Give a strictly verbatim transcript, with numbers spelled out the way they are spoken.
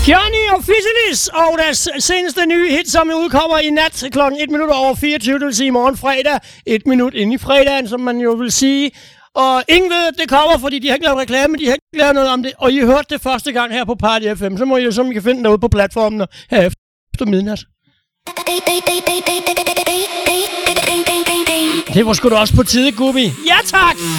Johnny og Fisselis og deres seneste nye hit, som udkommer i nat klokken et minut over fireogtyve, det vil sige i morgen fredag. Et minut ind i fredagen, som man jo vil sige. Og ingen ved, at det kommer, fordi de har ikke lavet reklame, de har ikke lavet noget om det. Og I hørte det første gang her på Party F M, så må I jo som I kan finde derude på platformen her efter midnat. Det var sgu da også på tide, Gubbi. Ja tak!